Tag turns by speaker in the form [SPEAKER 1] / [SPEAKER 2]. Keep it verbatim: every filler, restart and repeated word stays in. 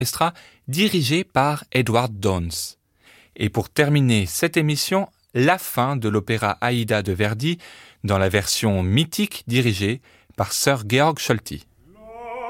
[SPEAKER 1] orchestra dirigé par Edward Downes. Et pour terminer cette émission, la fin de l'opéra Aïda de Verdi dans la version mythique dirigée par Sir Georg Scholti.